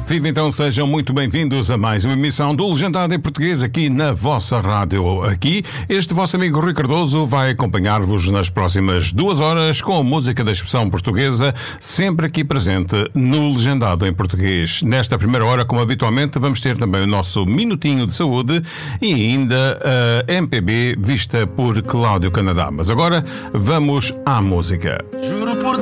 Viva então, sejam muito bem-vindos a mais uma emissão do Legendado em Português aqui na vossa rádio. Aqui, este vosso amigo Rui Cardoso vai acompanhar-vos nas próximas 2 horas com a música da expressão portuguesa, sempre aqui presente no Legendado em Português. Nesta primeira hora, como habitualmente, vamos ter também o nosso Minutinho de Saúde e ainda a MPB vista por Cláudio Canadá. Mas agora, vamos à música. Juro por